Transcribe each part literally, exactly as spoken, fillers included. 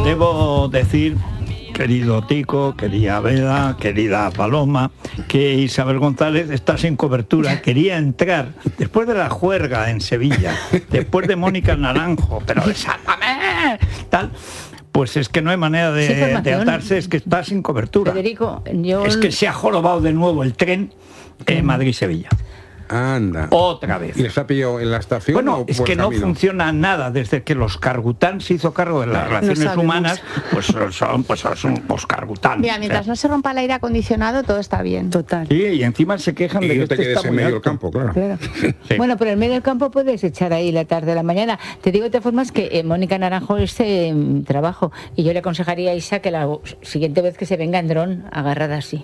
debo decir, querido Tico, querida Veda, querida Paloma, que Isabel González está sin cobertura. Quería entrar después de la juerga en Sevilla, después de Mónica Naranjo, pero desátame, tal. Pues es que no hay manera de, de atarse, es que está sin cobertura. Federico, yo... Es que se ha jorobado de nuevo el tren eh, Madrid-Sevilla. Anda. Otra vez. ¿Y les ha pillado en la estación? Bueno, o es por que no camino? funciona nada. Desde que los Cargután se hizo cargo de las relaciones humanas, pues son, pues son los Cargután. Mira, mientras no se rompa el aire acondicionado, todo está bien. Total. Sí, y encima se quejan Y de que no te este quedes está en muy medio del alto. campo, claro. Claro. Sí. Bueno, pero en medio del campo puedes echar ahí la tarde, la mañana. Te digo de todas formas que eh, Mónica Naranjo es eh, trabajo, y yo le aconsejaría a Isa que la siguiente vez que se venga en dron, agarrada así.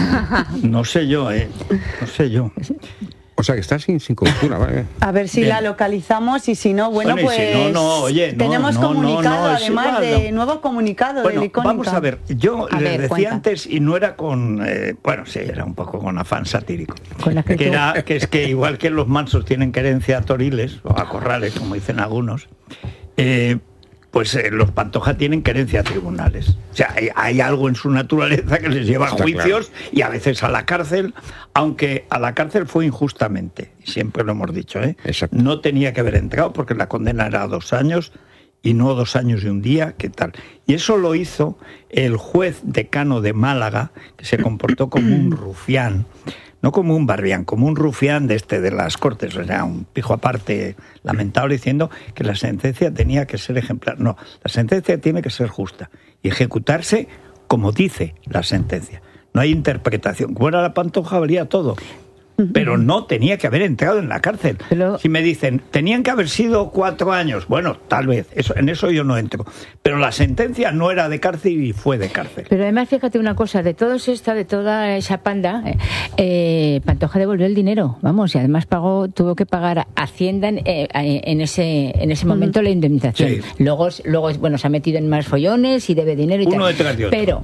No sé yo, eh. No sé yo. O sea, que está sin, sin cobertura, ¿vale? A ver si Bien. la localizamos y si no, bueno, Bueno, y pues si no, no, oye, no, tenemos no, comunicado, no, no, es además igual, de no. nuevo comunicado Bueno, de Icónica. vamos a ver, yo A les ver, decía cuenta. antes, y no era con, eh, bueno, sí, era un poco con afán satírico, Con la que que, tú- era, que es que igual que los mansos tienen querencia a toriles, o a corrales, como dicen algunos, eh, pues eh, los Pantoja tienen querencia a tribunales. O sea, hay, hay algo en su naturaleza que les lleva a Está juicios y a veces a la cárcel, aunque a la cárcel fue injustamente, siempre lo hemos dicho, ¿eh? Exacto. No tenía que haber entrado porque la condena era dos años y no dos años y un día, ¿qué tal? Y eso lo hizo el juez decano de Málaga, que se comportó como un rufián, no como un barbián, como un rufián de este de las Cortes, o sea, un pijo aparte lamentable, diciendo que la sentencia tenía que ser ejemplar. No, la sentencia tiene que ser justa y ejecutarse como dice la sentencia. No hay interpretación. Como era la Pantoja, valía todo. Pero no tenía que haber entrado en la cárcel. Pero- Si me dicen, tenían que haber sido cuatro años, bueno, tal vez, eso, en eso yo no entro. Pero la sentencia no era de cárcel y fue de cárcel. Pero además, fíjate una cosa, de todos esta, de toda esa panda, eh, eh, Pantoja devolvió el dinero, vamos, y además pagó, tuvo que pagar a Hacienda en, eh, en ese en ese momento la indemnización. Sí. Luego, luego, bueno, se ha metido en más follones y debe dinero y Uno tal. detrás de otro. Pero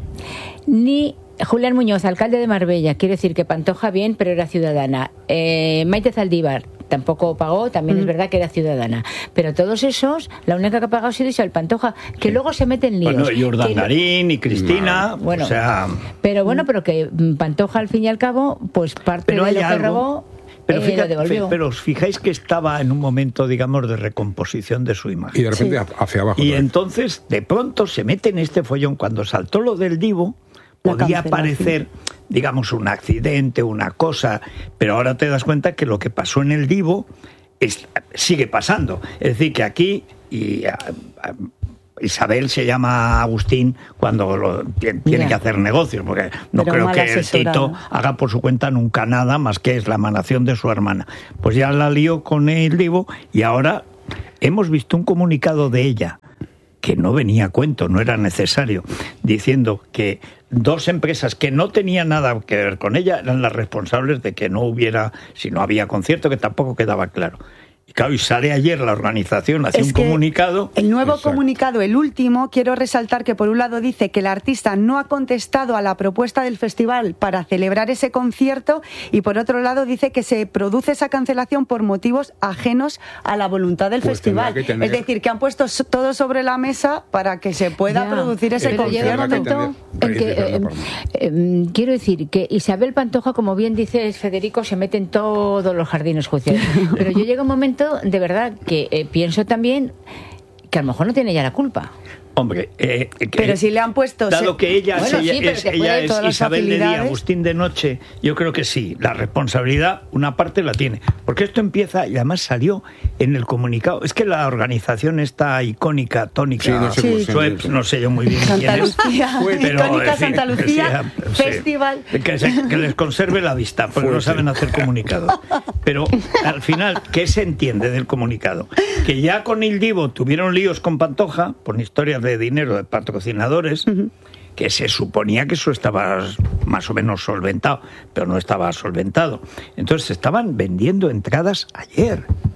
ni Julián Muñoz, alcalde de Marbella, quiere decir que Pantoja bien, pero era ciudadana. Eh, Maite Zaldívar tampoco pagó, también es verdad que era ciudadana. Pero todos esos, la única que ha pagado ha sido Isabel Pantoja, que luego se mete en líos. Bueno, y Que- Urdangarín y Cristina, Bueno, o sea... pero bueno, pero que mm, Pantoja al fin y al cabo, pues parte Pero de hay lo que algo... robó, Pero, eh, fíjate, lo devolvió. pero os fijáis que estaba en un momento, digamos, de recomposición de su imagen. Y de repente Sí. hacia abajo. Y otra vez. entonces, de pronto, se mete en este follón. Cuando saltó lo del Divo, La podía cancelación. parecer, digamos, un accidente, una cosa, pero ahora te das cuenta que lo que pasó en el Divo es- sigue pasando. Es decir, que aquí, y a- a- Isabel se llama Agustín cuando lo- tiene Ya. que hacer negocios, porque no Pero creo mal que el asesorada. Tito haga por su cuenta nunca nada más que es la emanación de su hermana. Pues ya la lió con el Divo y ahora hemos visto un comunicado de ella que no venía a cuento, no era necesario, diciendo que dos empresas que no tenían nada que ver con ella eran las responsables de que no hubiera, si no había concierto, que tampoco quedaba claro. Y claro, y sale ayer la organización, hace Es un que comunicado. El nuevo Exacto. comunicado, el último, quiero resaltar que por un lado dice que el artista no ha contestado a la propuesta del festival para celebrar ese concierto y por otro lado dice que se produce esa cancelación por motivos ajenos a la voluntad del Pues tendrá festival. que tener- Es decir, que han puesto so- todo sobre la mesa para que se pueda Ya, producir ese pero llega un concierto. momento Tendrá en que que, tener eh, la forma. eh, quiero decir, que Isabel Pantoja, como bien dice Federico, se mete en todos los jardines judiciales. Pero yo llega un momento, de verdad, que eh, pienso también que a lo mejor no tiene ya la culpa. Hombre, eh, que- Pero si le han puesto... dado se- que ella, Bueno, ella sí, pero es, te ella puede es todas las Isabel de día, facilidades. Agustín de noche, yo creo que sí, la responsabilidad una parte la tiene, porque esto empieza y además salió en el comunicado. Es que la organización está icónica, tónica, Sí, no sé cómo se Suez, llama. no sé yo muy bien Santa quién es, Lucía, pero, icónica en fin, Santa Lucía, sí, festival. que, se- que les conserve la vista, porque no Fuerte. saben hacer comunicados. Pero al final, ¿qué se entiende del comunicado? Que ya con Il Divo tuvieron líos con Pantoja por historias de dinero de patrocinadores, que se suponía que eso estaba más o menos solventado, pero no estaba solventado. Entonces estaban vendiendo entradas ayer.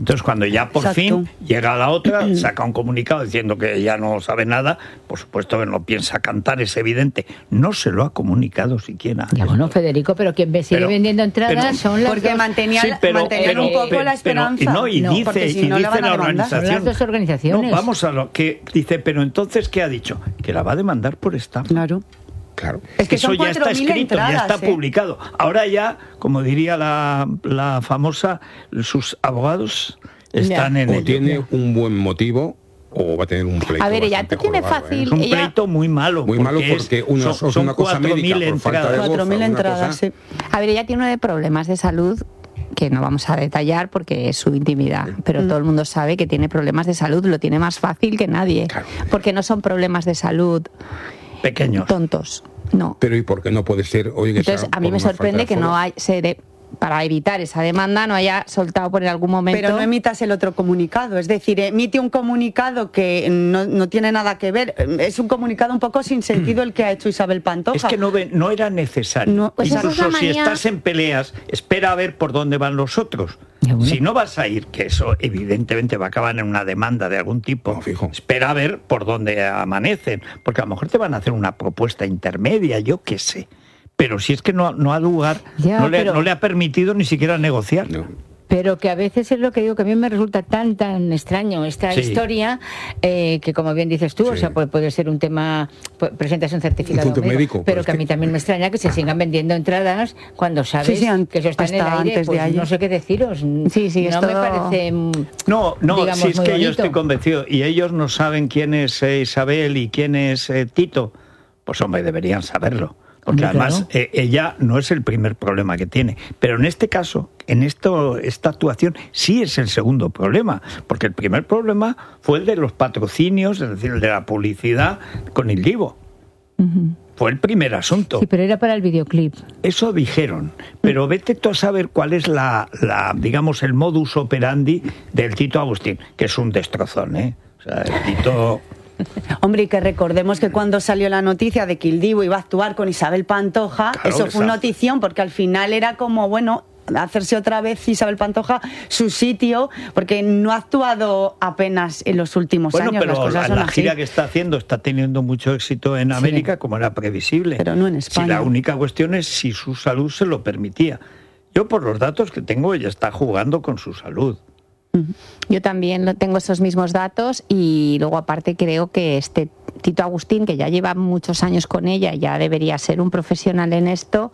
Entonces, cuando ya por Exacto. fin llega la otra, saca un comunicado diciendo que ya no sabe nada, por supuesto que no piensa cantar, es evidente. No se lo ha comunicado siquiera. Ya bueno, Federico, pero quien sigue Pero- vendiendo entradas pero- son las Porque dos, mantenía, Sí, pero- mantenían pero- un poco pero- la esperanza. pero- y no, y dice, porque si y no dice la van a la demandar. son organización. las dos organizaciones. No, vamos a lo que dice, pero entonces, ¿qué ha dicho? Que la va a demandar por estafa. Claro. Claro. Es que Eso son ya está cuatro mil escrito, ya entradas, está ¿eh? publicado. Ahora ya, como diría la, la famosa, sus abogados están en O ello. tiene un buen motivo o va a tener un pleito. A ver, ella bastante tiene jorobado, fácil. ¿eh? Es un ella- pleito muy malo. Muy malo es- porque una, son, son son una cosa cuatro mil médica por falta de entradas. goza, cuatro mil una entradas, cosa- sí. A ver, ella tiene problemas de salud que no vamos a detallar porque es su intimidad, pero todo el mundo sabe que tiene problemas de salud, lo tiene más fácil que nadie, Claro. porque no son problemas de salud Pequeños. tontos, no. Pero ¿y por qué no puede ser? Oye, que Entonces, sea a mí por me una falta sorprende de que no foro? hay, se de- para evitar esa demanda no haya soltado por algún momento. Pero no emitas el otro comunicado, es decir, emite un comunicado que no, no tiene nada que ver, es un comunicado un poco sin sentido el que ha hecho Isabel Pantoja. Es que no, ve- no era necesario. No, pues esa es Incluso la si manía- estás en peleas, espera a ver por dónde van los otros. Ya, bueno. Si no vas a ir, que eso evidentemente va a acabar en una demanda de algún tipo, No, fijo. espera a ver por dónde amanecen, porque a lo mejor te van a hacer una propuesta intermedia, yo qué sé. Pero si es que no, no ha lugar, Ya, no, le, pero- no le ha permitido ni siquiera negociar. No. Pero que a veces es lo que digo, que a mí me resulta tan, tan extraño esta Sí. historia, eh, que como bien dices tú, Sí. o sea, puede, puede ser un tema, pu- presentas un certificado Un punto médico, pero pero es que a que- mí también me extraña que se sigan vendiendo entradas cuando sabes Sí, sí, an- que eso está en el hasta aire, antes de pues ayer. no sé qué deciros. Sí, sí, es no me todo- parece, mm, No, no, digamos, si es muy que yo bonito. estoy convencido, y ellos no saben quién es eh, Isabel y quién es eh, Tito, pues hombre, deberían saberlo. Porque Hombre, además claro. eh, ella no es el primer problema que tiene. Pero en este caso, en esto, esta actuación, sí es el segundo problema. Porque el primer problema fue el de los patrocinios, es decir, el de la publicidad con el Divo. Fue el primer asunto. Sí, pero era para el videoclip. Eso dijeron, pero vete tú a saber cuál es la, la, digamos, el modus operandi del Tito Agustín, que es un destrozón, ¿eh? O sea, el Tito... Hombre, y que recordemos que cuando salió la noticia de que el Divo iba a actuar con Isabel Pantoja, Claro, eso fue una esa- notición, porque al final era como, bueno, hacerse otra vez Isabel Pantoja su sitio, porque no ha actuado apenas en los últimos Bueno, años, las pero cosas la, son la así. gira que está haciendo está teniendo mucho éxito en América, como era previsible. Pero no en Si España. la única cuestión es si su salud se lo permitía. Yo, por los datos que tengo, ella está jugando con su salud. Yo también lo- tengo esos mismos datos y luego aparte creo que este Tito Agustín, que ya lleva muchos años con ella, ya debería ser un profesional en esto,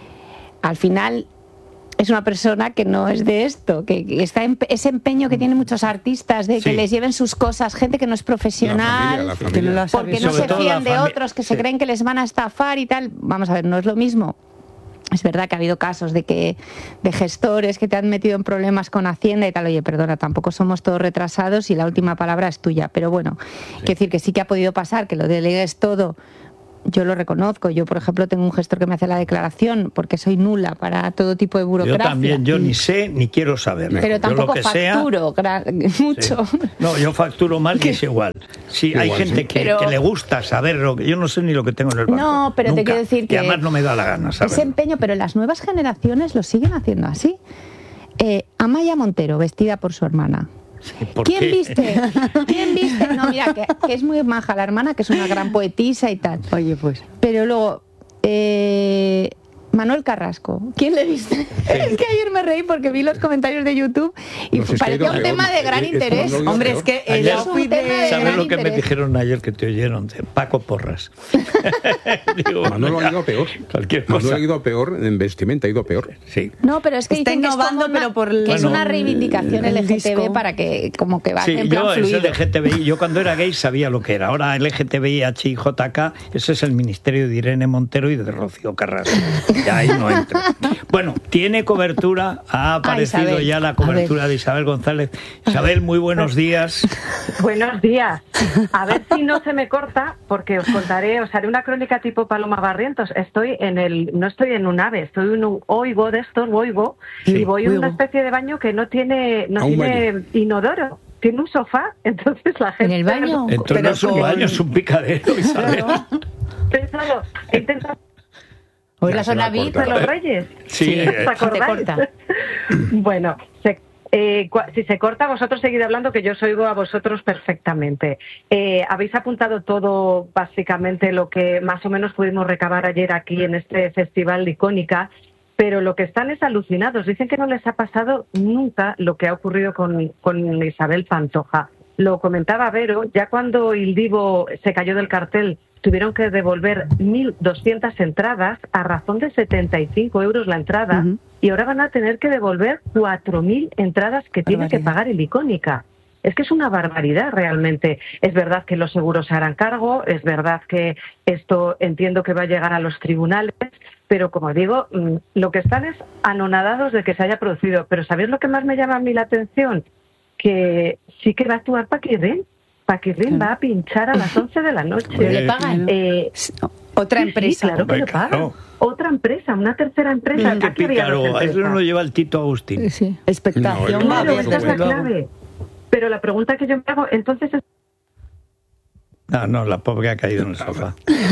al final es una persona que no es de esto, que, que está en ese empeño que tienen muchos artistas de que Sí. les lleven sus cosas, gente que no es profesional, La familia, la que no familia. la sabe. porque no Sobre se todo fían la de fami- otros, que se sí. creen que les van a estafar y tal. Vamos a ver, no es lo mismo. Es verdad que ha habido casos de que de gestores que te han metido en problemas con Hacienda y tal. Oye, perdona, tampoco somos todos retrasados y la última palabra es tuya. Pero bueno, quiero decir que sí que ha podido pasar, que lo delegues todo. Yo lo reconozco. Yo, por ejemplo, tengo un gestor que me hace la declaración porque soy nula para todo tipo de Yo burocracia. también, yo ni sé ni quiero saber. Pero Yo lo tampoco que sea- facturo gra- mucho. Sí. No, yo facturo mal y es igual. Sí, hay Igual, gente sí. que, Pero- que le gusta saberlo, que yo no sé ni lo que tengo en el banco. No, pero te Nunca. quiero decir Y que además no me da la gana ese saberlo. empeño, pero las nuevas generaciones lo siguen haciendo así. Eh, Amaya Montero, vestida por su hermana. ¿Por ¿Quién qué? viste? ¿Quién viste? No, mira, que, que es muy maja la hermana, que es una gran poetisa y tal. Oye, pues... Pero luego, eh, Manuel Carrasco, ¿quién le viste? Es que ayer me reí porque vi los comentarios de YouTube y No, si es que ha parecía ido un peor, tema de eh, gran esto interés. no lo he Hombre, peor. es que el Ayer- outfit Es un tema de de... ¿Sabes gran lo que me interés. dijeron ayer que te oyeron? De Paco Porras. Digo, Manuel ha venga, ido peor. Cualquier Manuel cosa. ha ido peor en vestimenta, ha ido peor. Sí. No, pero es que Está dicen que es innovando, como una- pero por el- que es Bueno, una reivindicación el L G T B disco. para que como que va Sí, en plan yo ese fluido. L G T B I, yo cuando era gay sabía lo que era. Ahora L G T B I, H I J K, ese es el ministerio de Irene Montero y de Rocío Carrasco. Ya ahí no entro. Bueno, tiene cobertura, ha aparecido Isabel. ya la A cobertura de Isabel González. Isabel, muy buenos días. Buenos días. A ver si no se me corta, porque os contaré, os haré una crónica tipo Paloma Barrientos. Estoy en el, no estoy en un ave, estoy en un oigo de estos, oigo, Sí, y voy a una oigo. especie de baño que no tiene, no A un tiene baño. inodoro. Tiene un sofá, entonces la gente... ¿En el baño? Entonces Pero no es un con- baño, es un picadero, Isabel. He pensado, he intentado ¿O es Ya la se va zona a V I P? cortar. de los Reyes. Sí, Sí. eh, ¿Os acordáis? corta. Bueno, se- Eh, si se corta, vosotros seguid hablando, que yo os oigo a vosotros perfectamente. Eh, habéis apuntado todo, básicamente, lo que más o menos pudimos recabar ayer aquí en este festival de Icónica, pero lo que están es alucinados. Dicen que no les ha pasado nunca lo que ha ocurrido con, con Isabel Pantoja. Lo comentaba Vero, ya cuando Il Divo se cayó del cartel, tuvieron que devolver mil doscientas entradas a razón de setenta y cinco euros la entrada, uh-huh. y ahora van a tener que devolver cuatro mil entradas que tiene que pagar el Icónica. Es que es una barbaridad realmente. Es verdad que los seguros se harán cargo, es verdad que esto entiendo que va a llegar a los tribunales, pero como digo, lo que están es anonadados de que se haya producido. Pero ¿sabéis lo que más me llama a mí la atención? Que sí que va a actuar Paquirrín. Paquirrín va a pinchar a las once de la noche. ¿Pero le pagan? Eh, Otra empresa. Sí, claro que le pagan. No. Otra empresa, una tercera empresa. Mm, qué pícaro, eso no lo lleva el Tito Agustín. Sí. Expectación. No, claro, esta es la clave. Pero la pregunta que yo me hago, entonces... Es... No, no, la pobre ha caído en el sofá.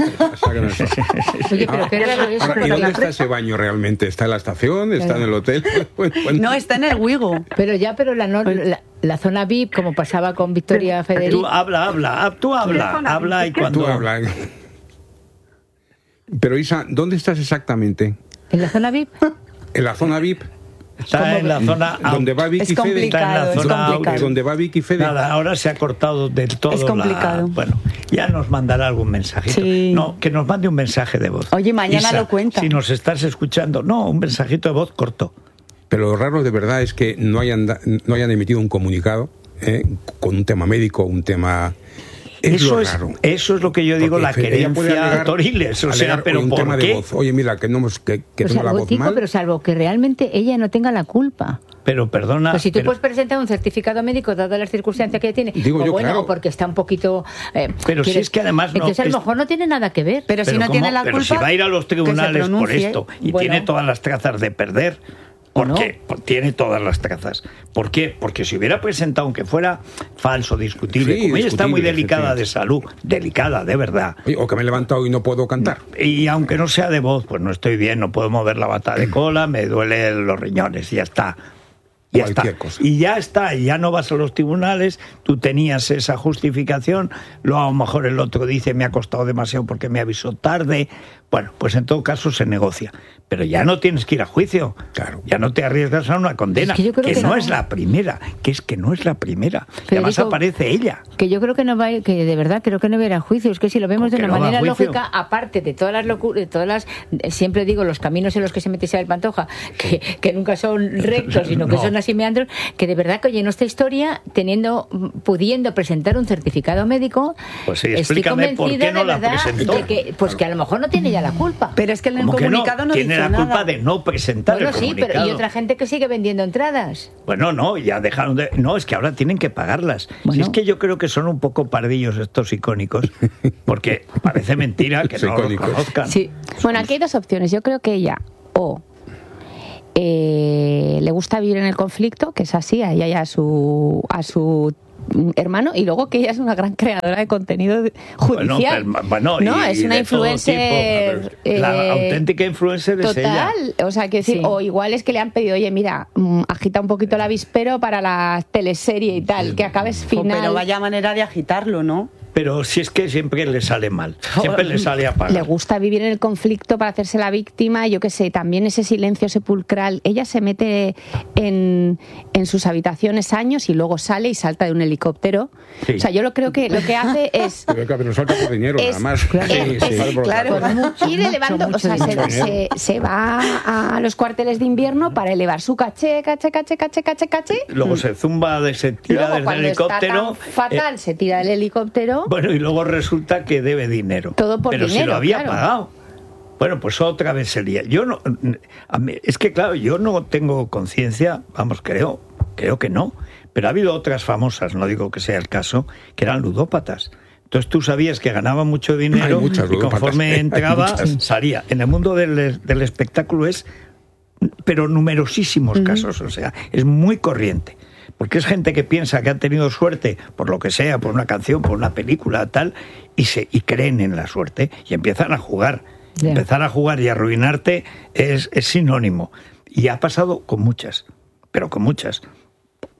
Oye, pero qué raro eso. Ahora, ¿y dónde está ese baño realmente? ¿Está en la estación? ¿Está claro. en el hotel? No, está en el Wigo. Pero ya, pero la, no, la, la zona V I P, como pasaba con Victoria Federico... Tú habla, habla, tú habla, habla y cuando... Tú habla. Pero Isa, ¿dónde estás exactamente? ¿En la zona V I P? En la zona V I P. Está en la zona donde va Vicky es Fede, está en la zona out, donde va Vicky Fede. Nada, ahora se ha cortado del todo. Es complicado. La, bueno, ya nos mandará algún mensajito. Sí. No, que nos mande un mensaje de voz. Oye, mañana Isa, lo cuenta. Si nos estás escuchando, no, un mensajito de voz corto. Pero lo raro de verdad es que no hayan no hayan emitido un comunicado ¿eh? con un tema médico, un tema. Es eso, lo es, raro. eso es lo que yo digo, porque la querencia Toriles. O sea, pero un ¿por tema qué? De voz. Oye, mira, que, no, que, que pues tengo la voz tipo, mal. Pero salvo que realmente ella no tenga la culpa. Pero perdona... Pues si tú pero, puedes presentar un certificado médico, dadas las circunstancias que tiene, digo o yo, bueno, claro. o porque está un poquito... Eh, pero si es que además no... Entonces a lo es, mejor no tiene nada que ver. Pero, pero si no ¿cómo? tiene la pero culpa... si va a ir a los tribunales por esto y bueno. tiene todas las trazas de perder... ¿Por no? qué? Pues tiene todas las trazas. ¿Por qué? Porque si hubiera presentado, aunque fuera falso, discutible, sí, como ella está muy delicada sí. de salud, delicada, de verdad. Oye, o que me he levantado y no puedo cantar. Y aunque no sea de voz, pues no estoy bien, no puedo mover la bata de cola, me duelen los riñones y ya está. Ya Cualquier está. cosa. Y ya está, y ya no vas a los tribunales, tú tenías esa justificación, luego a lo mejor el otro dice me ha costado demasiado porque me avisó tarde. Bueno, pues en todo caso se negocia. Pero ya no tienes que ir a juicio. Claro. Ya no te arriesgas a una condena. Es que yo creo que que no, no. es la primera, que es que no es la primera. Y Pero además digo, aparece ella. Que yo creo que no va, que de verdad creo que no va a ir a juicio. Es que si lo vemos de ¿Con una que no va a manera juicio? lógica, aparte de todas las locuras, de todas las, siempre digo los caminos en los que se mete Isabel Pantoja, que, que nunca son rectos, sino que No. son así meandros, que de verdad que oye, en esta historia, teniendo, pudiendo presentar un certificado médico, Pues sí, estoy explícame por convencida qué no de la verdad presentó. de que, pues que a lo mejor no tiene ya la culpa. Pero es que en el Como que comunicado no, tiene dice la nada. culpa de no presentar Bueno, el sí, comunicado. pero y otra gente que sigue vendiendo entradas. Bueno, no, ya dejaron de... No, es que ahora tienen que pagarlas. Bueno. Si es que yo creo que son un poco pardillos estos icónicos, porque parece mentira que no los Icónicos. conozcan. Sí. Bueno, aquí hay dos opciones. Yo creo que ella o eh, le gusta vivir en el conflicto, que es así, a ella y a su, a su hermano, y luego que ella es una gran creadora de contenido judicial. Bueno, pero, bueno, no, y es una de todo influencer. tipo. La eh, auténtica influencer es ella. Total, o sea, que decir, Sí. o igual es que le han pedido, oye, mira, mm, agita un poquito el avispero para la teleserie y tal, que acabes Jo, final. Pero vaya manera de agitarlo, ¿no? Pero si es que siempre le sale mal, siempre le sale a pagar. Le gusta vivir en el conflicto para hacerse la víctima, yo qué sé, también ese silencio sepulcral. Ella se mete en, en sus habitaciones años y luego sale y salta de un helicóptero. Sí. O sea, yo lo creo que lo que hace es... Pero que nos falta por dinero, Es- nada más. claro, Sí, es- sí, por- claro. Por ir elevando, mucho o sea, se, dinero. se- se va a los cuarteles de invierno para elevar su caché, caché, caché, caché, caché, caché. Luego se zumba, de, se tira Luego, desde el cuando helicóptero. está tan fatal, eh, se tira del helicóptero. bueno, y luego resulta que debe dinero. Todo por Pero si dinero, lo había claro. pagado. Bueno, pues otra vez sería. Yo no. a mí- es que, claro, yo no tengo conciencia, vamos, creo, creo que no. Pero ha habido otras famosas, no digo que sea el caso, que eran ludópatas. Entonces tú sabías que ganaba mucho dinero Hay muchas y ludópatas, conforme hay entraba, muchas. salía. En el mundo del, del espectáculo es, pero numerosísimos casos, o sea, es muy corriente. Porque es gente que piensa que ha tenido suerte, por lo que sea, por una canción, por una película, tal, y se y creen en la suerte y empiezan a jugar. Ya. Empezar a jugar y arruinarte es, es sinónimo. Y ha pasado con muchas, pero con muchas.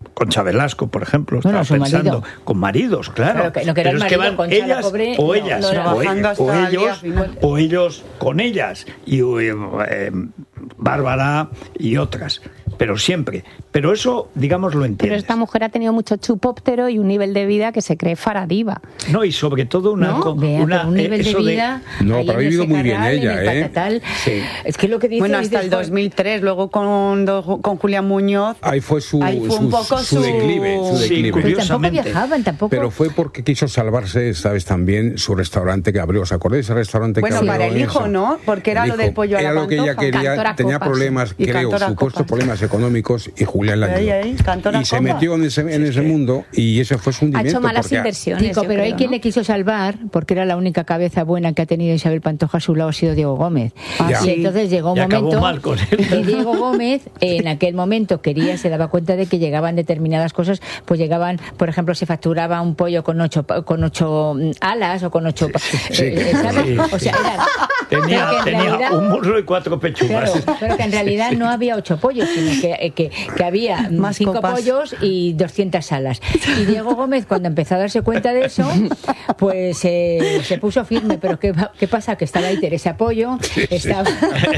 Concha Velasco, por ejemplo, Bueno, estaba pensando, marido. con maridos, claro. Pero que- no, que era Pero el es que marido, van Concha, la ellas pobre, o no, ellas, no, o, trabajando e- hasta o el día ellos, final. o ellos con ellas, y eh, eh, Bárbara y otras, pero siempre. Pero eso, digamos, lo Pero entiendes. esta mujer ha tenido mucho chupóptero y un nivel de vida que se cree faradiva. No, y sobre todo una... ¿No? co- Vea, una pero un eh, nivel de eso vida. No, ahí pero ha en vivido ese muy bien Carral, ella, en el ¿eh? Patatal. Sí. Es que lo que dice. Bueno, hasta el dices, dos mil tres, luego con, do- con Julián Muñoz. Ahí fue su, Ahí fue un su- poco su su- declive, su Sí, declive. Pero tampoco curiosamente. viajaban, tampoco. Pero fue porque quiso salvarse, ¿sabes? También su restaurante que abrió. ¿Os acordáis de ese restaurante Bueno, que abrió? para el hijo, Eso? ¿no? Porque era El lo del pollo a la Era lo que ella pantoja. quería, Cantora tenía Copas. problemas, Y creo, Cantora supuestos Copas. problemas económicos y Julián la Ahí, ayudó. ahí, Cantora Y se Copas. metió en ese, en ese mundo y ese fue su Ha hundimiento. hecho malas porque- inversiones. Digo, yo pero hay creo, quien ¿no? le quiso salvar, porque era la única cabeza buena que ha tenido Isabel Pantoja a su lado, ha sido Diego Gómez. Ah, y sí. entonces llegó un Y acabó momento mal con él. que Diego Gómez en aquel momento quería, se daba cuenta de que llegaban determinadas cosas, pues llegaban, por ejemplo, se facturaba un pollo con ocho pa- con ocho mm, alas o con ocho, pa- sí. eh, ¿sabes? Sí, O sea, sí. era- Tenía, pero que en tenía realidad- un muslo y cuatro pechugas. Claro, pero que en realidad no había ocho pollos, sino que, que, que había mm, Más cinco copas. pollos y doscientas alas. Y Diego Gómez, cuando empezó a darse cuenta de eso, pues eh, se puso firme. Pero ¿qué, va- qué pasa? Que estaba ahí Teresa Pollo, estaba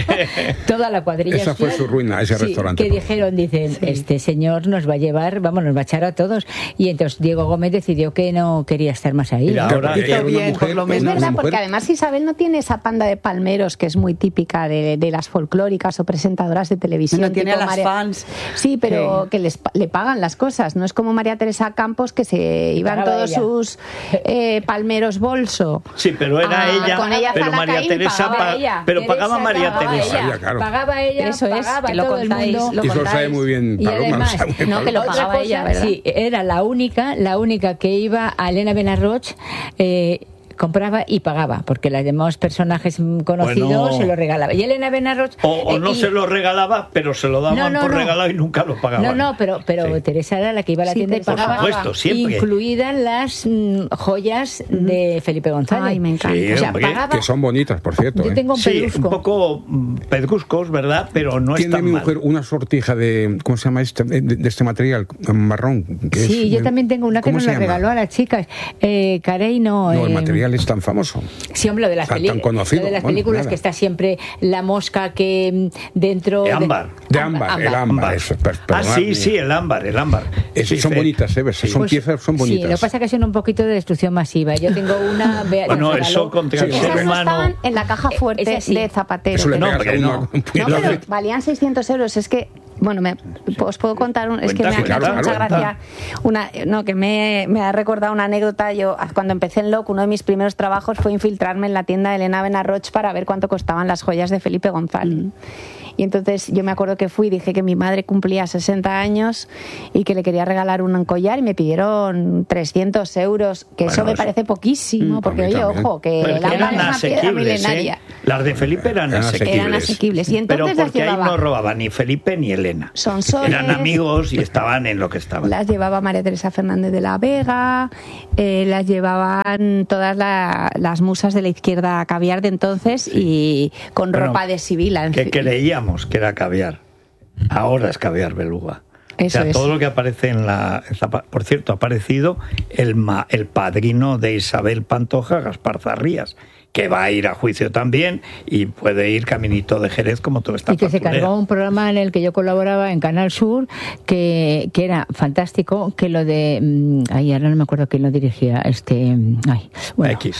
toda la cuadrilla. Esa fue fiel. su ruina, ese Sí, restaurante. Que dijeron, dicen, este señor nos va a llevar, vamos, nos va a echar a todos. Y entonces Diego Gómez decidió que no quería estar más ahí. Mira, ahora Porque hizo era una bien, mujer- por lo una Es menos. verdad, mujer- porque además Isabel no tiene esa panda de palmeros que es muy típica de, de las folclóricas o presentadoras de televisión. No tiene tipo a las María- fans. Sí, pero Sí. que les pa- le pagan las cosas. No es como María Teresa Campos, que se iban Pagaba todos ella. sus eh, palmeros bolso. Sí, pero era Ah, ella, con ella pero Zalacaín María Teresa, pagaba pa- ella. pero Teresa pagaba María pagaba Teresa. ella. Ya, claro. Pagaba ella, Eso es, pagaba que lo todo el contáis, mundo. lo Y eso lo sabe contáis. muy bien Y Paloma, lo además, sabe muy bien no, que lo Paloma. Otra pagaba cosa, ella, ¿verdad? sí, era la única, la única que iba a Elena Benarroch, eh, compraba y pagaba, porque los demás personajes mm, conocidos Bueno. se lo regalaba. Y Elena Benarroch... O, o eh, no y- se lo regalaba, pero se lo daban No, no, por no. regalado y nunca lo pagaban. No, no, pero, pero Sí. Teresa era la que iba a la Sí, tienda y Teresa pagaba. Por supuesto, siempre. Incluidas las mm, joyas de Felipe González. Ay, me encanta. Sí, O sea, hombre, pagaba... Que son bonitas, por cierto. Yo ¿eh? tengo un Sí, un pedrusco. poco mm, pedruscos, ¿verdad? Pero no Tiene es tan mi mal. mujer una sortija de, ¿cómo se llama este? De, de este material marrón. que Sí, es- yo también tengo una que ¿cómo nos se la llama? regaló a las chicas. Eh, Carey no... No, el eh, material es tan famoso. Sí, hombre, lo de las, Tan- peli- tan conocido. lo de las Bueno, películas nada. que está siempre la mosca que mm, dentro... De ámbar. De ámbar, el ámbar. Eso, per- Ah, perdonad. sí, sí, el ámbar, el ámbar. Es- Sí, son fe- bonitas, ¿eh? Son Pues, piezas, son Sí, bonitas. lo que pasa es que son un poquito de destrucción masiva. Yo tengo una... Bea- Bueno, nos regaló- eso contra el Sí, ser Esas no humano... estaban en la caja fuerte Esa sí. de Zapatero. Eso le No, pegas hombre, a uno no. con un No, puñetazo. pero valían seiscientos euros. Es que, bueno, me, os puedo contar, un, es que me ha, Cuenta, me ha hecho claro, mucha claro. gracia. Una, no, que me, me ha recordado una anécdota. Yo, cuando empecé en L O C, uno de mis primeros trabajos fue infiltrarme en la tienda de Elena Benarroch para ver cuánto costaban las joyas de Felipe González. Y entonces yo me acuerdo que fui y dije que mi madre cumplía sesenta años y que le quería regalar un collar y me pidieron trescientos euros, que Bueno, eso me eso- parece poquísimo, Mm, porque a mí oye, también. ojo, que Pero el que ámbar eran es una piedra asequibles, milenaria. ¿eh? Las de Felipe eran Eran asequibles. Eran asequibles. Y entonces Pero las porque ahí llevaba. no robaba ni Felipe ni Elena. Son soles. Eran amigos y estaban en lo que estaban. Las llevaba María Teresa Fernández de la Vega, eh, las llevaban todas la- las musas de la izquierda caviar de entonces y con Bueno, ropa de Sibila. en Que fin. creíamos que era caviar. Ahora es caviar beluga. Eso o sea, es. todo lo que aparece en la... en la- Por cierto, ha aparecido el, ma- el padrino de Isabel Pantoja, Gaspar Zarrías, que va a ir a juicio también y puede ir caminito de Jerez como todo está. Y que se cargó un programa en el que yo colaboraba en Canal Sur, que, que era fantástico, que lo de... mm, Ay, ahora no me acuerdo quién lo dirigía. Este, mm, ay, bueno. X.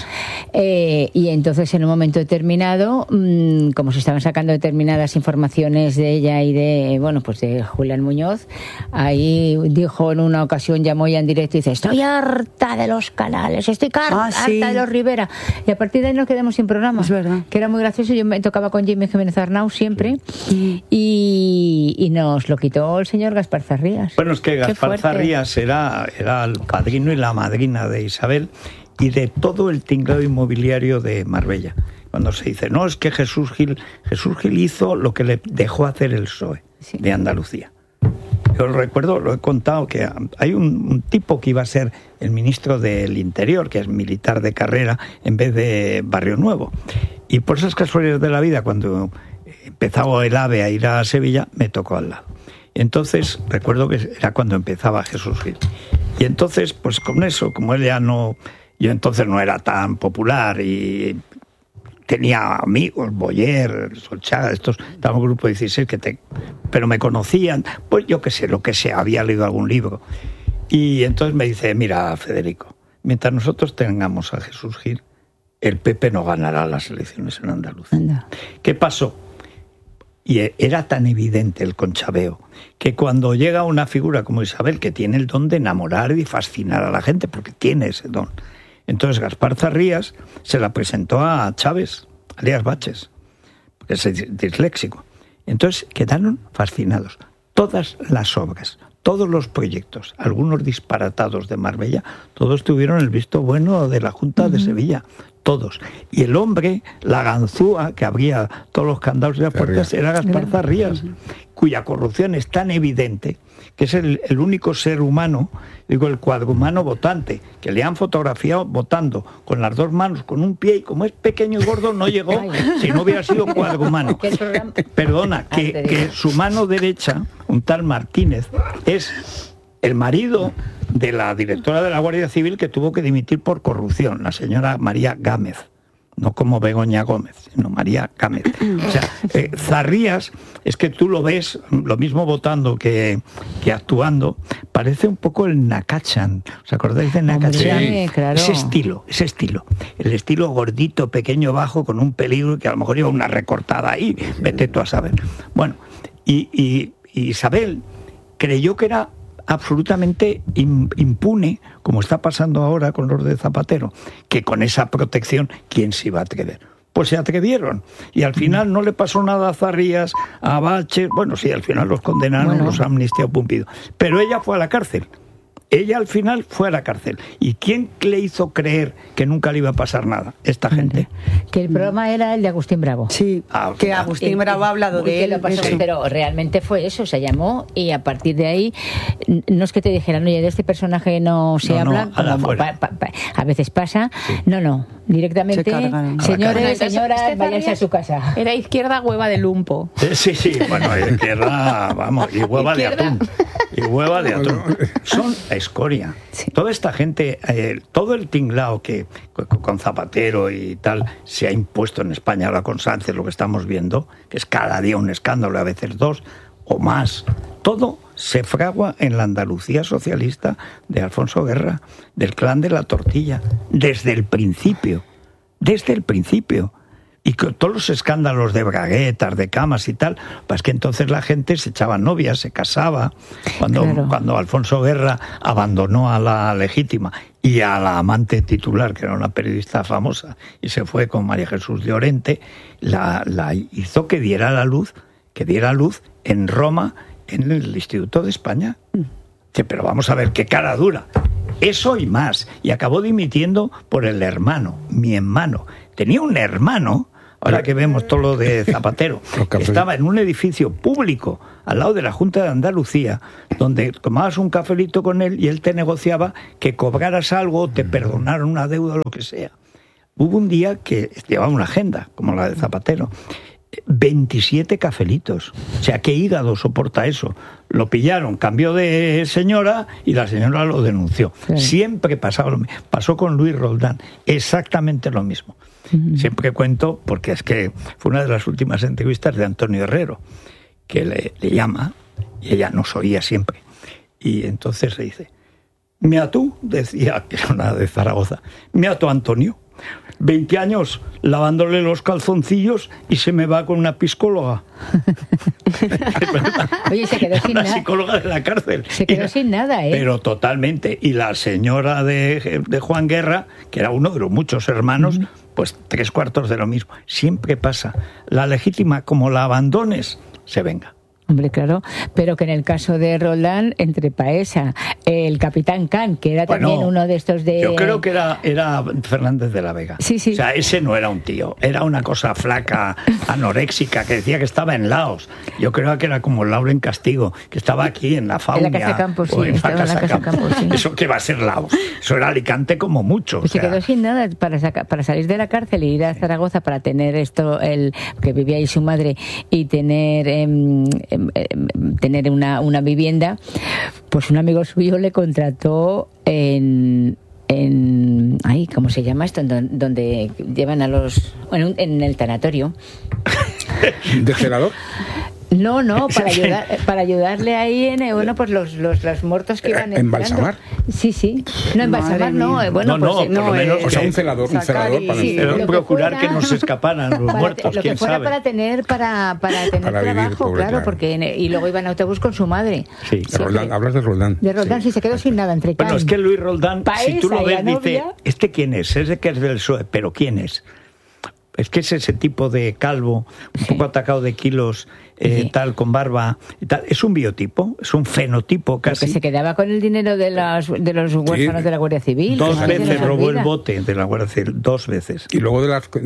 Eh, y entonces en un momento determinado, mm, como se estaban sacando determinadas informaciones de ella y de, bueno, pues de Julián Muñoz, ahí dijo en una ocasión, llamó ya en directo y dice, estoy harta de los canales, estoy car- Ah, sí. harta de los Rivera. Y a partir de ahí nos quedamos sin programa. Es verdad. Que era muy gracioso. Yo me tocaba con Jimmy Jiménez Arnau siempre y, y nos lo quitó el señor Gaspar Zarrías. Bueno, es que Gaspar fuerte. Zarrías era, era el padrino y la madrina de Isabel y de todo el tinglado inmobiliario de Marbella. Cuando se dice, no, es que Jesús Gil, Jesús Gil hizo lo que le dejó hacer el P S O E Sí. de Andalucía. Yo recuerdo, lo he contado, que hay un, un tipo que iba a ser el ministro del Interior, que es militar de carrera, en vez de Barrio Nuevo. Y por esas casualidades de la vida, cuando empezaba el AVE a ir a Sevilla, me tocó al lado. Entonces, recuerdo que era cuando empezaba Jesús Gil. Y entonces, pues con eso, como él ya no... Yo entonces no era tan popular y tenía amigos, Boyer, Solchaga, estos, estaba en un grupo de dieciséis que te... Pero me conocían, pues yo qué sé, lo que sea, había leído algún libro. Y entonces me dice, mira, Federico, mientras nosotros tengamos a Jesús Gil, el P P no ganará las elecciones en Andalucía. Anda. ¿Qué pasó? Y era tan evidente el conchabeo que cuando llega una figura como Isabel, que tiene el don de enamorar y fascinar a la gente, porque tiene ese don, entonces Gaspar Zarrías se la presentó a Chávez, alias Baches, porque es disléxico. Entonces quedaron fascinados. Todas las obras, todos los proyectos, algunos disparatados de Marbella, todos tuvieron el visto bueno de la Junta uh-huh. de Sevilla. Todos. Y el hombre, la ganzúa que abría todos los candados de las puertas, era Gaspar Zarrías, cuya corrupción es tan evidente que es el, el único ser humano, digo, el cuadrumano votante, que le han fotografiado votando con las dos manos, con un pie, y como es pequeño y gordo, no llegó si no hubiera sido cuadrumano. Perdona, que, que su mano derecha, un tal Martínez, es el marido de la directora de la Guardia Civil que tuvo que dimitir por corrupción, la señora María Gámez, no como Begoña Gómez, sino María Gámez. O sea, eh, Zarrías, es que tú lo ves, lo mismo votando que, que actuando, parece un poco el Nakachan. ¿Os acordáis de Nakachan? Sí, claro. Ese estilo, ese estilo. El estilo gordito, pequeño, bajo, con un peligro que a lo mejor iba una recortada ahí, vete tú a saber. Bueno, y, y, y Isabel creyó que era absolutamente impune, como está pasando ahora con los de Zapatero, que con esa protección, ¿quién se iba a atrever? Pues se atrevieron, y al final no le pasó nada a Zarrías, a Baches, bueno, sí, al final los condenaron, bueno. los amnistió Pumpido, pero ella fue a la cárcel. Ella al final fue a la cárcel. ¿Y quién le hizo creer que nunca le iba a pasar nada? Esta gente. Que el programa era el de Agustín Bravo. Sí, ah, que Agustín y, Bravo ha hablado de él. Lo pasó, sí. Pero realmente fue eso, se llamó, y a partir de ahí, no es que te dijeran, oye, de este personaje no se no, habla, no, a, como pa, pa, pa, a veces pasa. Sí. No, no, directamente, señores, señoras, este váyanse a su casa. Era izquierda hueva de lumpo. Sí, sí, bueno, izquierda, vamos, y hueva izquierda. de atún. Y hueva de atún. Son escoria. Sí. Toda esta gente, eh, todo el tinglao que con Zapatero y tal se ha impuesto en España ahora con Sánchez, lo que estamos viendo, que es cada día un escándalo, a veces dos o más, todo se fragua en la Andalucía socialista de Alfonso Guerra, del clan de la tortilla, desde el principio, desde el principio. Y con todos los escándalos de braguetas, de camas y tal, pues que entonces la gente se echaba novias, se casaba. Cuando, claro. cuando Alfonso Guerra abandonó a la legítima y a la amante titular, que era una periodista famosa, y se fue con María Jesús de Orente, la, la hizo que diera la luz, que diera luz en Roma, en el Instituto de España. Sí, pero vamos a ver qué cara dura. Eso y más. Y acabó dimitiendo por el hermano, mi hermano. Tenía un hermano. Ahora que vemos todo lo de Zapatero, estaba en un edificio público al lado de la Junta de Andalucía, donde tomabas un cafelito con él y él te negociaba que cobraras algo, te perdonaron una deuda o lo que sea. Hubo un día que llevaba una agenda, como la de Zapatero, veintisiete cafelitos. O sea, ¿qué hígado soporta eso? Lo pillaron, cambió de señora y la señora lo denunció. Sí. Siempre pasaba lo mismo. Pasó con Luis Roldán, exactamente lo mismo. Uh-huh. Siempre cuento, porque es que fue una de las últimas entrevistas de Antonio Herrero, que le, le llama, y ella nos oía siempre. Y entonces le dice, mira tú, decía, que era una de Zaragoza, mira tú, Antonio, veinte años lavándole los calzoncillos y se me va con una psicóloga. Oye, se quedó sin una nada. psicóloga de la cárcel. Se quedó y, sin nada, ¿eh? Pero totalmente. Y la señora de, de Juan Guerra, que era uno de los muchos hermanos, uh-huh. pues tres cuartos de lo mismo. Siempre pasa. La legítima, como la abandones, se venga. Hombre, claro, pero que en el caso de Roldán, entre Paesa, el capitán Can, que era bueno, también uno de estos de... Yo creo que era, era Fernández de la Vega. Sí, sí. O sea, ese no era un tío, era una cosa flaca, anoréxica, que decía que estaba en Laos. Yo creo que era como Lauren Castigo, que estaba aquí en la Faunia. En la Casa Campos, sí. En estaba la Casa, en la Casa Campos. Campos, sí. Eso que va a ser Laos. Eso era Alicante como mucho. Pues o sea, se quedó sin nada para, saca, para salir de la cárcel y ir a Zaragoza para tener esto, el que vivía ahí su madre, y tener eh, eh, tener una, una vivienda, pues un amigo suyo le contrató en... en ay, ¿cómo se llama esto? Donde, donde llevan a los... Bueno, en el tanatorio. ¿De celador? No, no, para ayudar, para ayudarle ahí en, bueno, pues los, los, los muertos que iban ¿Embalsamar? Sí, sí. No, embalsamar no, eh, bueno, no, pues... no, por lo menos, o sea, un celador, un celador para sí, el procurar que, que no se escaparan los para, muertos, lo quién que fuera sabe. para tener, para, para tener Para vivir, trabajo, pobre, claro, claro. porque en- y luego iba en autobús con su madre. Sí. De Roldán, hablas de Roldán. De Roldán, sí, se quedó sin nada entre Bueno, can. es que Luis Roldán, Pa' si tú esa lo y ves, la dice, novia. ¿este quién es? Es de que es del P S O E, pero ¿quién es? Es que es ese tipo de calvo, un Sí. poco atacado de kilos, eh, Sí. tal, con barba y tal. Es un biotipo, es un fenotipo Porque casi. se quedaba con el dinero de los, de los huérfanos de la Guardia Civil. Dos que nadie veces nos robó el olvida. bote de la Guardia Civil, dos veces. Y luego de las,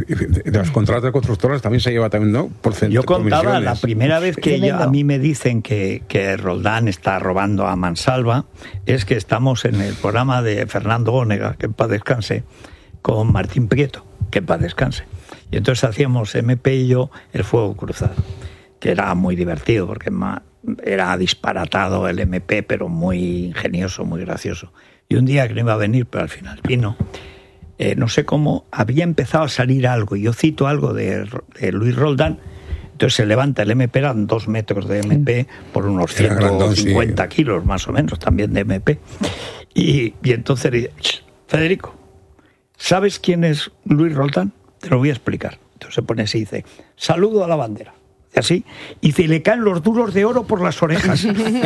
de las contratas constructoras también se lleva también, ¿no? Por cent- Yo contaba comisiones. la primera vez que Tremendo. yo- a mí me dicen que, que Roldán está robando a mansalva, es que estamos en el programa de Fernando Gónega, que en paz descanse, con Martín Prieto, que en paz descanse. Y entonces hacíamos M P y yo el fuego cruzado, que era muy divertido, porque ma- era disparatado el M P, pero muy ingenioso, muy gracioso. Y un día que no iba a venir, pero al final vino, eh, no sé cómo, había empezado a salir algo, y yo cito algo de, de Luis Roldán. Entonces se levanta el M P, eran dos metros de M P por unos Era grandón, ciento cincuenta sí. kilos más o menos también de M P. Y, y entonces dice, "Ch, Federico, ¿sabes quién es Luis Roldán? Te lo voy a explicar". Entonces se pone así y dice, saludo a la bandera. Y así, y dice, le caen los duros de oro por las orejas.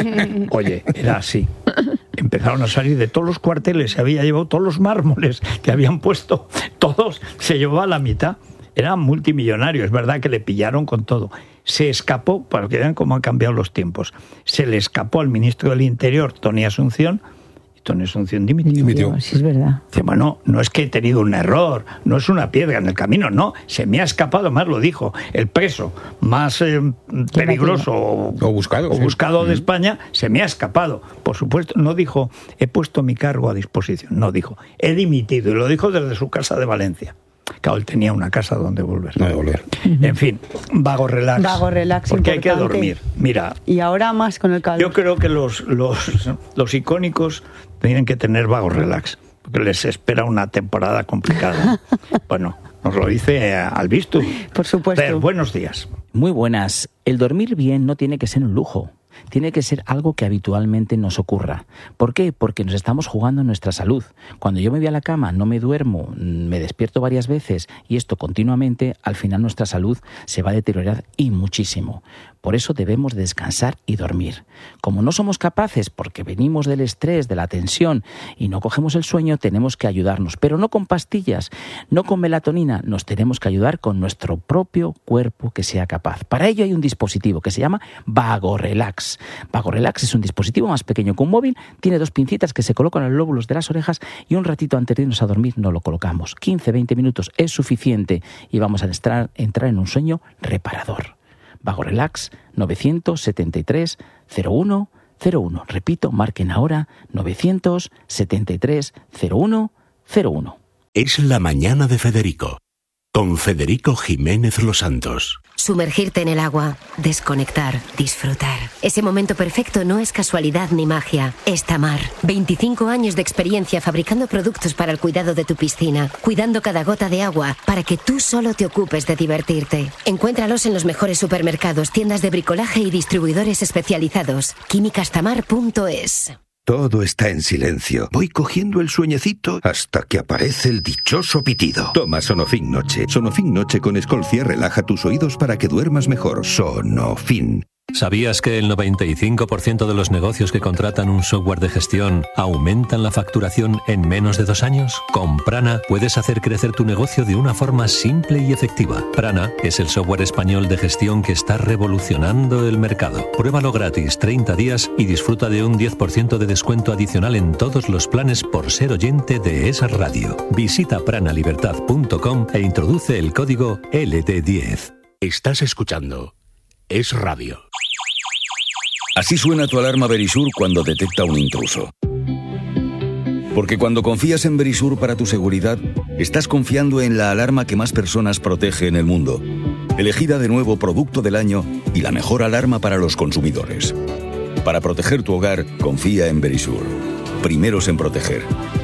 Oye, era así. Empezaron a salir de todos los cuarteles, se había llevado todos los mármoles que habían puesto, todos, se llevaba la mitad. Era multimillonario, es verdad que le pillaron con todo. Se escapó, para que vean cómo han cambiado los tiempos, se le escapó al ministro del Interior, Tony Asunción, y Tony Asunción dimitió. Dimitió. Sí, es verdad. Dice, bueno, no es que he tenido un error, no es una piedra en el camino, no, se me ha escapado, más lo dijo, el preso más eh, peligroso o, O buscado, o sí. buscado de Mm. España, se me ha escapado. Por supuesto, no dijo, he puesto mi cargo a disposición, no dijo, he dimitido, y lo dijo desde su casa de Valencia. Claro, él tenía una casa donde volver. No de volver. En fin, vago relax. Vago relax, Porque hay que importante. dormir. Mira, Y ahora más con el calor. yo creo que los, los, los icónicos tienen que tener vago relax, porque les espera una temporada complicada. Bueno, nos lo dice Albistu. Por supuesto. Fer, buenos días. Muy buenas. El dormir bien no tiene que ser un lujo. Tiene que ser algo que habitualmente nos ocurra. ¿Por qué? Porque nos estamos jugando nuestra salud. Cuando yo me voy a la cama, no me duermo, me despierto varias veces y esto continuamente, al final nuestra salud se va a deteriorar y muchísimo. Por eso debemos descansar y dormir. Como no somos capaces, porque venimos del estrés, de la tensión y no cogemos el sueño, tenemos que ayudarnos. Pero no con pastillas, no con melatonina, nos tenemos que ayudar con nuestro propio cuerpo que sea capaz. Para ello hay un dispositivo que se llama Vago Relax. Vago Relax es un dispositivo más pequeño que un móvil, tiene dos pincitas que se colocan en los lóbulos de las orejas y un ratito antes de irnos a dormir nos lo colocamos. quince a veinte minutos es suficiente y vamos a entrar, entrar en un sueño reparador. Vago Relax nueve siete tres cero uno cero uno. Repito, marquen ahora nueve siete tres cero uno cero uno. Es la mañana de Federico, con Federico Jiménez Los Santos. Sumergirte en el agua, desconectar, disfrutar. Ese momento perfecto no es casualidad ni magia, es Tamar. veinticinco años de experiencia fabricando productos para el cuidado de tu piscina, cuidando cada gota de agua para que tú solo te ocupes de divertirte. Encuéntralos en los mejores supermercados, tiendas de bricolaje y distribuidores especializados. químicas tamar punto es. Todo está en silencio. Voy cogiendo el sueñecito hasta que aparece el dichoso pitido. Toma Sonofin Noche. Sonofin Noche con Escolcia relaja tus oídos para que duermas mejor. Sonofin. ¿Sabías que el noventa y cinco por ciento de los negocios que contratan un software de gestión aumentan la facturación en menos de dos años? Con Prana puedes hacer crecer tu negocio de una forma simple y efectiva. Prana es el software español de gestión que está revolucionando el mercado. Pruébalo gratis treinta días y disfruta de un diez por ciento de descuento adicional en todos los planes por ser oyente de esa radio. Visita prana libertad punto com e introduce el código L D diez. Estás escuchando Es Radio. Así suena tu alarma Verisur cuando detecta un intruso. Porque cuando confías en Verisur para tu seguridad, estás confiando en la alarma que más personas protege en el mundo. Elegida de nuevo producto del año y la mejor alarma para los consumidores. Para proteger tu hogar, confía en Verisur. Primeros en proteger.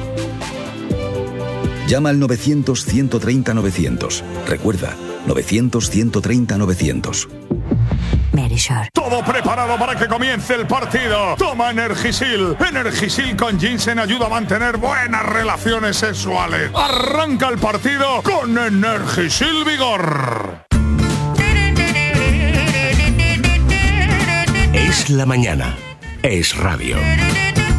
Llama al novecientos, ciento treinta, novecientos. Recuerda, novecientos, ciento treinta, novecientos. Verisur. Todo preparado para que comience el partido. Toma Energisil. Energisil con ginseng ayuda a mantener buenas relaciones sexuales. Arranca el partido con Energisil Vigor. Es la mañana. Es radio.